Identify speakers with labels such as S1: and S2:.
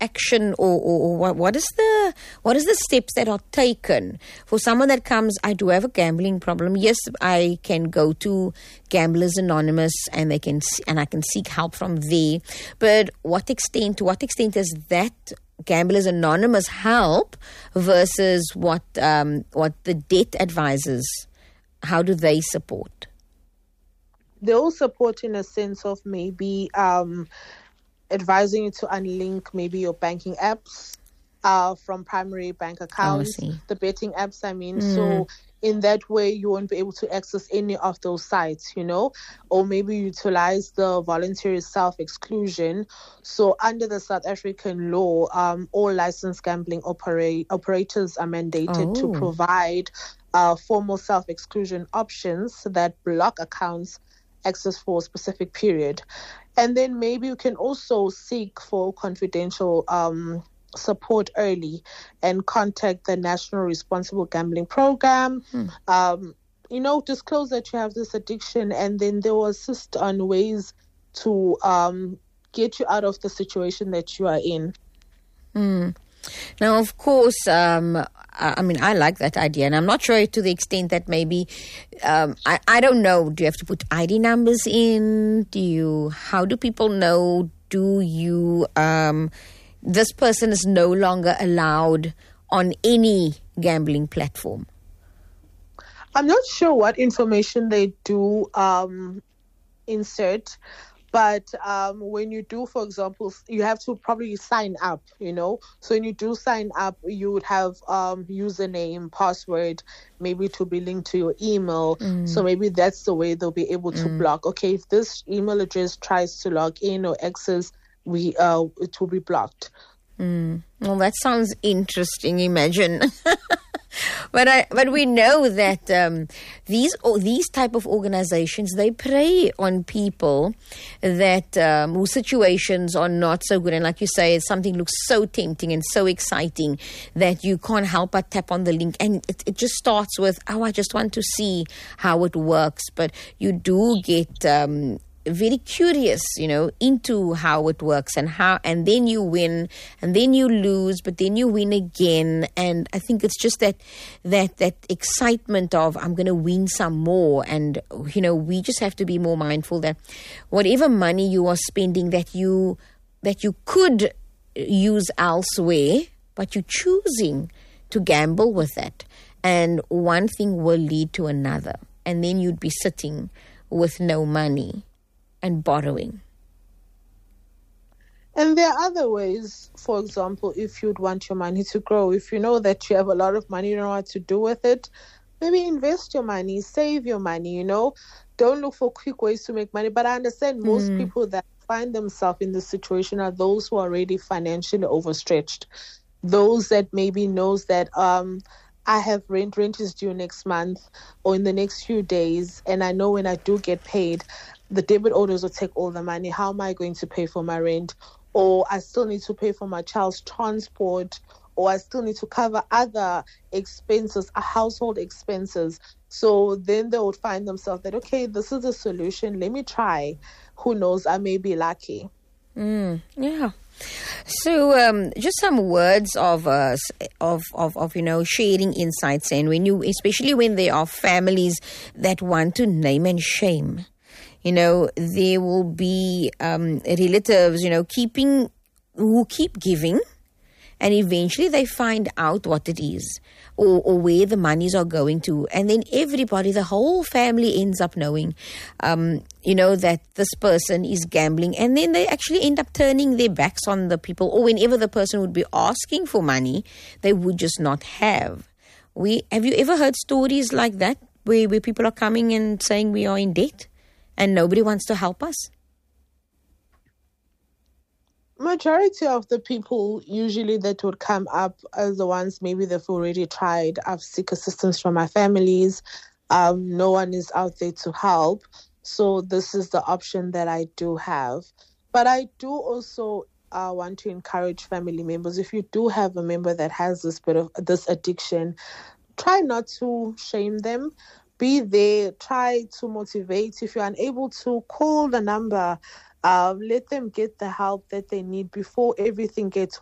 S1: action or what is the steps that are taken for someone that comes, I do have a gambling problem. Yes, I can go to Gamblers Anonymous and I can seek help from there. But to what extent is that Gamblers Anonymous help versus what the debt advisors, how do they support?
S2: They'll support in a sense of maybe advising you to unlink maybe your banking apps from primary bank accounts, the betting apps, I mean. So in that way, you won't be able to access any of those sites, or maybe utilize the voluntary self-exclusion. So under the South African law, all licensed gambling operators are mandated to provide formal self-exclusion options that block accounts access for a specific period. And then maybe you can also seek for confidential support early and contact the National Responsible Gambling Program. Disclose that you have this addiction, and then they will assist on ways to get you out of the situation that you are in.
S1: Now, of course, I like that idea, and I'm not sure to the extent that maybe, I don't know, do you have to put ID numbers in? How do people know? This person is no longer allowed on any gambling platform?
S2: I'm not sure what information they do insert. But when you do, for example, you have to probably sign up, So when you do sign up, you would have username, password, maybe to be linked to your email. So maybe that's the way they'll be able to block. Okay, if this email address tries to log in or access, it will be blocked.
S1: Well, that sounds interesting. Imagine. But we know that these type of organizations, they prey on people that whose situations are not so good, and like you say, something looks so tempting and so exciting that you can't help but tap on the link, and it just starts with, I just want to see how it works. But you do get very curious, into how it works and then you win and then you lose, but then you win again. And I think it's just that excitement of, I'm going to win some more. And, we just have to be more mindful that whatever money you are spending that you could use elsewhere, but you're choosing to gamble with that. And one thing will lead to another. And then you'd be sitting with no money and borrowing.
S2: And there are other ways. For example, if you'd want your money to grow, if you know that you have a lot of money, you don't know what to do with it, maybe invest your money, save your money, Don't look for quick ways to make money. But I understand most people that find themselves in this situation are those who are already financially overstretched. Those that maybe knows that I have rent is due next month or in the next few days, and I know when I do get paid, the debit orders will take all the money. How am I going to pay for my rent? Or I still need to pay for my child's transport, or I still need to cover other expenses, household expenses. So then they would find themselves that, okay, this is a solution. Let me try. Who knows? I may be lucky.
S1: Yeah. So, just some words of sharing insights, and especially when there are families that want to name and shame. There will be relatives, who keep giving, and eventually they find out what it is or where the monies are going to. And then everybody, the whole family ends up knowing, that this person is gambling. And then they actually end up turning their backs on the people, or whenever the person would be asking for money, they would just not have. Have you ever heard stories like that where people are coming and saying we are in debt? And nobody wants to help us?
S2: Majority of the people usually that would come up as the ones maybe they've already tried. I've seek assistance from my families. No one is out there to help. So this is the option that I do have. But I do also want to encourage family members. If you do have a member that has this addiction, try not to shame them. Be there, try to motivate. If you're unable to, call the number. Let them get the help that they need before everything gets